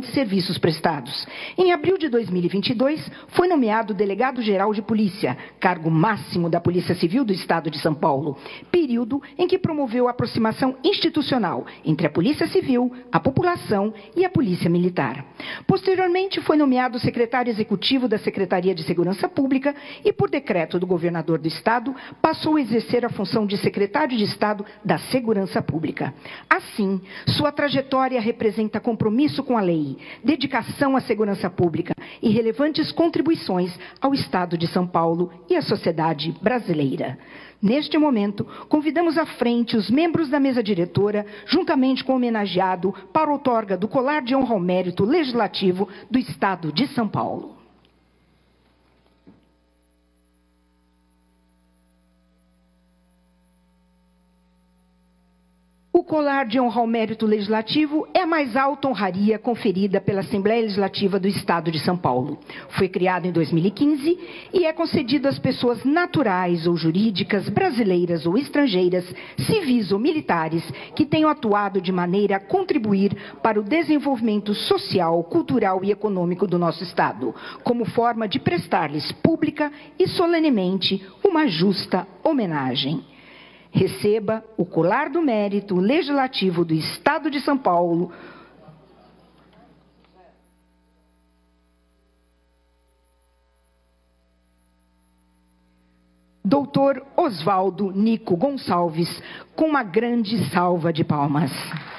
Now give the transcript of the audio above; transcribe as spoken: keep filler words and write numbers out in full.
serviços prestados. Em abril de dois mil e vinte e dois, foi nomeado delegado-geral de polícia, cargo máximo da Polícia Civil do Estado de São Paulo, período em que promoveu a aproximação institucional entre a Polícia Civil, a população e a Polícia Militar. Posteriormente, foi nomeado secretário executivo da Secretaria de Segurança Pública e, por decreto do governador do Estado, passou a exercer a função de secretário de Estado da Segurança Pública. Assim, sua trajetória representa compromisso com a lei, dedicação à segurança pública e relevantes contribuições ao Estado de São Paulo e à sociedade brasileira. Neste momento, convidamos à frente os membros da mesa diretora, juntamente com o homenageado, para a outorga do Colar de Honra ao Mérito Legislativo do Estado de São Paulo. O Colar de Honra ao Mérito Legislativo é a mais alta honraria conferida pela Assembleia Legislativa do Estado de São Paulo. Foi criado em dois mil e quinze e é concedido às pessoas naturais ou jurídicas, brasileiras ou estrangeiras, civis ou militares, que tenham atuado de maneira a contribuir para o desenvolvimento social, cultural e econômico do nosso Estado, como forma de prestar-lhes pública e solenemente uma justa homenagem. Receba o Colar do Mérito Legislativo do Estado de São Paulo, doutor Oswaldo Nico Gonçalves, com uma grande salva de palmas.